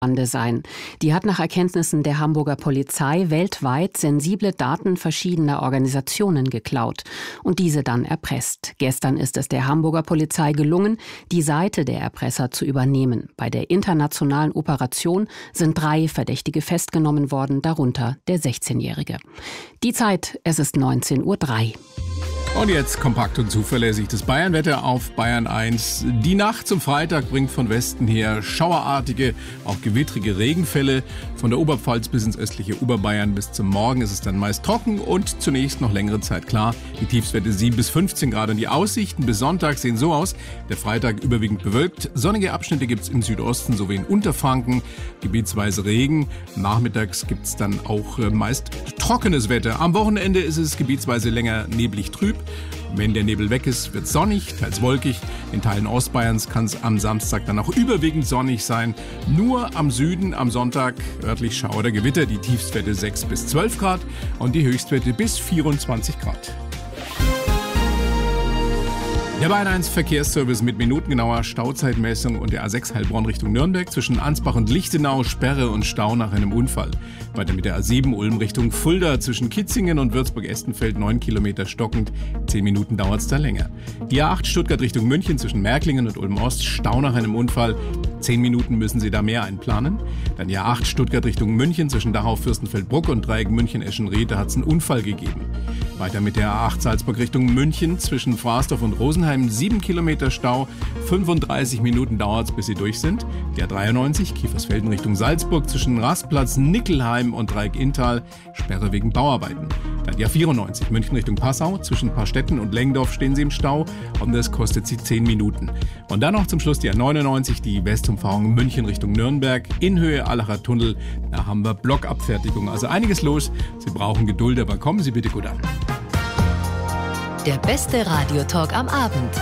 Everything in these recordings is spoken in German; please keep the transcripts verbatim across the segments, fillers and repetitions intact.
Bande sein. Die hat nach Erkenntnissen der Hamburger Polizei weltweit sensible Daten verschiedener Organisationen geklaut und diese dann erpresst. Gestern ist es der Hamburger Polizei gelungen, die Seite der Erpresser zu übernehmen. Bei der internationalen Operation sind drei Verdächtige festgenommen worden, darunter der sechzehnjährige. Die Zeit, es ist neunzehn Uhr drei. Und jetzt kompakt und zuverlässig das Bayernwetter auf Bayern eins. Die Nacht zum Freitag bringt von Westen her schauerartige, auch gewittrige Regenfälle. Von der Oberpfalz bis ins östliche Oberbayern bis zum Morgen ist es dann meist trocken und zunächst noch längere Zeit klar. Die Tiefstwerte sieben bis fünfzehn Grad und die Aussichten bis Sonntag sehen so aus. Der Freitag überwiegend bewölkt. Sonnige Abschnitte gibt es im Südosten sowie in Unterfranken. Gebietsweise Regen. Nachmittags gibt es dann auch meist trockenes Wetter. Am Wochenende ist es gebietsweise länger neblig trüb. Wenn der Nebel weg ist, wird es sonnig, teils wolkig. In Teilen Ostbayerns kann es am Samstag dann auch überwiegend sonnig sein. Nur am Süden am Sonntag örtlich Schauer oder Gewitter. Die Tiefstwerte sechs bis zwölf Grad und die Höchstwerte bis vierundzwanzig Grad. Der Bayern eins Verkehrsservice mit minutengenauer Stauzeitmessung und der A sechs Heilbronn Richtung Nürnberg zwischen Ansbach und Lichtenau, Sperre und Stau nach einem Unfall. Weiter mit der A sieben Ulm Richtung Fulda zwischen Kitzingen und Würzburg-Estenfeld neun Kilometer stockend. zehn Minuten dauert es da länger. Die A acht Stuttgart Richtung München zwischen Märklingen und Ulm-Ost, Stau nach einem Unfall. zehn Minuten müssen Sie da mehr einplanen. Dann die A acht Stuttgart Richtung München zwischen Dachau, Fürstenfeldbruck und Dreieck München-Eschenried, da hat es einen Unfall gegeben. Weiter mit der A acht Salzburg Richtung München zwischen Frasdorf und Rosenheim. sieben Kilometer Stau, fünfunddreißig Minuten dauert es, bis sie durch sind. Der dreiundneunzig Kiefersfelden Richtung Salzburg zwischen Rastplatz Nickelheim und Dreieck Inntal, Sperre wegen Bauarbeiten. Dann der vierundneunzig München Richtung Passau, zwischen Paarstetten und Lengdorf stehen sie im Stau und das kostet sie zehn Minuten. Und dann noch zum Schluss die A neunundneunzig, die Westumfahrung München Richtung Nürnberg, in Höhe Allacher Tunnel, da haben wir Blockabfertigung. Also einiges los, Sie brauchen Geduld, aber kommen Sie bitte gut an. Der beste Radiotalk am Abend.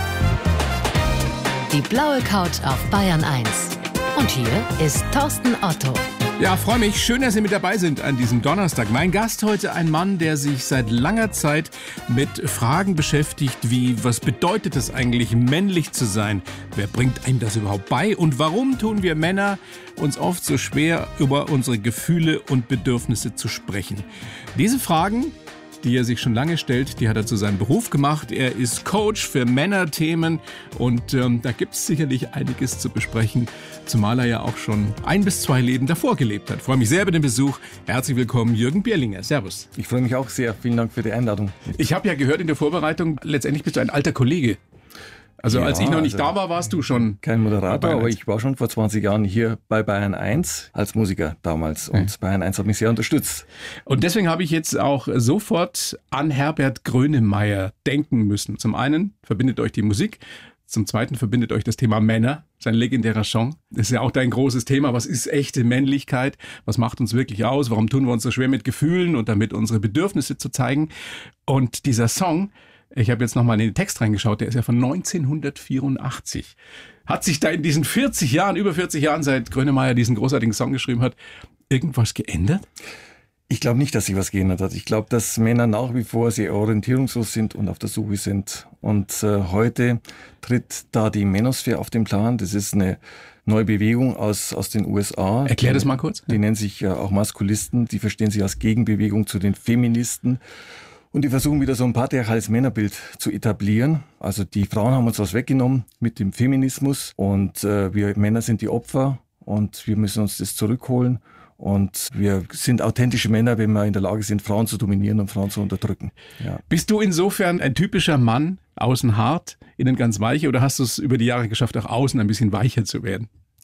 Die blaue Couch auf Bayern eins. Und hier ist Thorsten Otto. Ja, freue mich. Schön, dass Sie mit dabei sind an diesem Donnerstag. Mein Gast heute ein Mann, der sich seit langer Zeit mit Fragen beschäftigt, wie, was bedeutet es eigentlich, männlich zu sein? Wer bringt einem das überhaupt bei? Und warum tun wir Männer uns oft so schwer, über unsere Gefühle und Bedürfnisse zu sprechen? Diese Fragen, die er sich schon lange stellt, die hat er zu seinem Beruf gemacht. Er ist Coach für Männerthemen und ähm, da gibt es sicherlich einiges zu besprechen, zumal er ja auch schon ein bis zwei Leben davor gelebt hat. Ich freue mich sehr über den Besuch. Herzlich willkommen, Jürgen Bierlinger. Servus. Ich freue mich auch sehr. Vielen Dank für die Einladung. Ich habe ja gehört in der Vorbereitung, letztendlich bist du ein alter Kollege. Also ja, als ich noch nicht also da war, warst du schon kein Moderator, aber ich war schon vor zwanzig Jahren hier bei Bayern eins als Musiker damals und ja. Bayern eins hat mich sehr unterstützt. Und deswegen habe ich jetzt auch sofort an Herbert Grönemeyer denken müssen. Zum einen verbindet euch die Musik, zum zweiten verbindet euch das Thema Männer, sein legendärer Song. Das ist ja auch dein großes Thema. Was ist echte Männlichkeit? Was macht uns wirklich aus? Warum tun wir uns so schwer mit Gefühlen und damit unsere Bedürfnisse zu zeigen? Und dieser Song, ich habe jetzt nochmal in den Text reingeschaut, der ist ja von neunzehnhundertvierundachtzig. Hat sich da in diesen vierzig Jahren, über vierzig Jahren, seit Grönemeyer diesen großartigen Song geschrieben hat, irgendwas geändert? Ich glaube nicht, dass sich was geändert hat. Ich glaube, dass Männer nach wie vor sehr orientierungslos sind und auf der Suche sind. Und äh, heute tritt da die Mänosphäre auf den Plan. Das ist eine neue Bewegung aus, aus den U S A. Erklär das mal kurz. Die nennen sich äh, auch Maskulisten. Die verstehen sich als Gegenbewegung zu den Feministen. Und die versuchen wieder so ein patriarchales Männerbild zu etablieren. Also die Frauen haben uns was weggenommen mit dem Feminismus und äh, wir Männer sind die Opfer und wir müssen uns das zurückholen. Und wir sind authentische Männer, wenn wir in der Lage sind, Frauen zu dominieren und Frauen zu unterdrücken. Ja. Bist du insofern ein typischer Mann, außen hart, innen ganz weich, oder hast du es über die Jahre geschafft, auch außen ein bisschen weicher zu werden?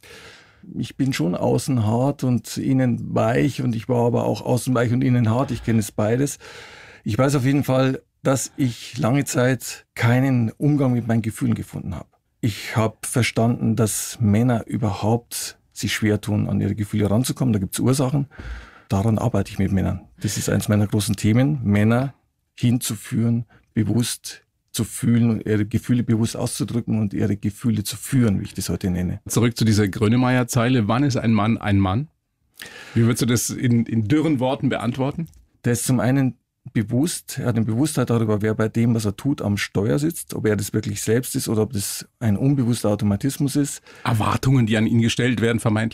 Ich bin schon außen hart und innen weich und ich war aber auch außen weich und innen hart. Ich kenne es beides. Ich weiß auf jeden Fall, dass ich lange Zeit keinen Umgang mit meinen Gefühlen gefunden habe. Ich habe verstanden, dass Männer überhaupt sich schwer tun, an ihre Gefühle ranzukommen. Da gibt es Ursachen. Daran arbeite ich mit Männern. Das ist eines meiner großen Themen, Männer hinzuführen, bewusst zu fühlen und ihre Gefühle bewusst auszudrücken und ihre Gefühle zu führen, wie ich das heute nenne. Zurück zu dieser Grönemeyer-Zeile. Wann ist ein Mann ein Mann? Wie würdest du das in, in dürren Worten beantworten? Der ist zum einen bewusst, er hat eine Bewusstheit darüber, wer bei dem, was er tut, am Steuer sitzt, ob er das wirklich selbst ist oder ob das ein unbewusster Automatismus ist. Erwartungen, die an ihn gestellt werden, vermeintlich.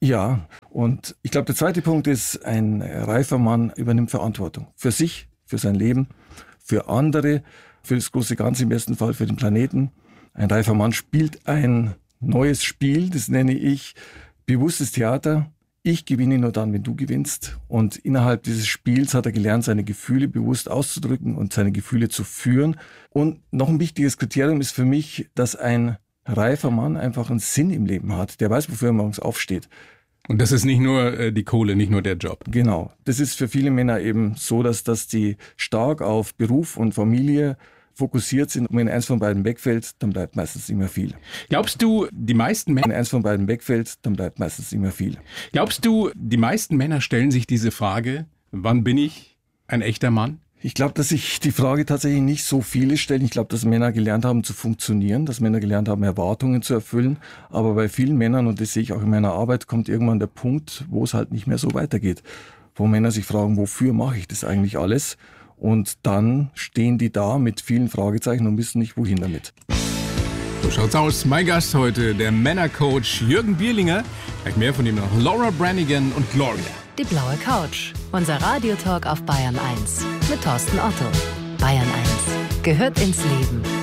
Ja, und ich glaube, der zweite Punkt ist, ein reifer Mann übernimmt Verantwortung. Für sich, für sein Leben, für andere, für das große Ganze, im besten Fall für den Planeten. Ein reifer Mann spielt ein neues Spiel, das nenne ich bewusstes Theater. Ich gewinne nur dann, wenn du gewinnst. Und innerhalb dieses Spiels hat er gelernt, seine Gefühle bewusst auszudrücken und seine Gefühle zu führen. Und noch ein wichtiges Kriterium ist für mich, dass ein reifer Mann einfach einen Sinn im Leben hat. Der weiß, wofür er morgens aufsteht. Und das ist nicht nur äh, die Kohle, nicht nur der Job. Genau. Das ist für viele Männer eben so, dass, dass die stark auf Beruf und Familie fokussiert sind. Und wenn eins von beiden wegfällt, dann bleibt meistens nicht mehr viel. Glaubst du, die meisten Männer... Wenn eins von beiden wegfällt, dann bleibt meistens nicht mehr viel. Glaubst du, die meisten Männer stellen sich diese Frage, wann bin ich ein echter Mann? Ich glaube, dass sich die Frage tatsächlich nicht so viele stellen. Ich glaube, dass Männer gelernt haben zu funktionieren, dass Männer gelernt haben, Erwartungen zu erfüllen. Aber bei vielen Männern, und das sehe ich auch in meiner Arbeit, kommt irgendwann der Punkt, wo es halt nicht mehr so weitergeht. Wo Männer sich fragen, wofür mache ich das eigentlich alles? Und dann stehen die da mit vielen Fragezeichen und wissen nicht, wohin damit. So schaut's aus. Mein Gast heute, der Männercoach Jürgen Bierlinger. Gleich mehr von ihm noch Laura Branigan und Gloria. Die blaue Couch. Unser Radiotalk auf Bayern eins. Mit Thorsten Otto. Bayern eins gehört ins Leben.